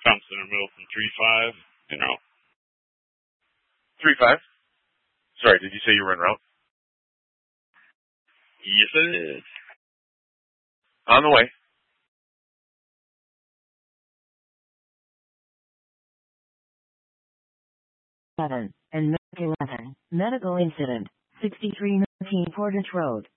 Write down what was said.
Thompson and Middleton 3-5, you know. 3-5? Sorry, did you say you were en route? Yes, it is. On the way. And 11. Medical incident. 6319 Portage Road.